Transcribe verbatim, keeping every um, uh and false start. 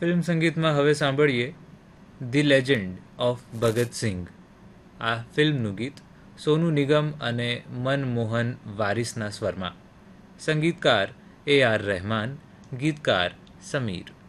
Film સંગીતમાં હવે સાંભળીએ ધી લેજેન્ડ ઓફ ભગત સિંઘ. આ ફિલ્મનું ગીત સોનુ નિગમ અને મનમોહન વારિસના સ્વરમાં. સંગીતકાર એ આર રહેમાન, ગીતકાર સમીર.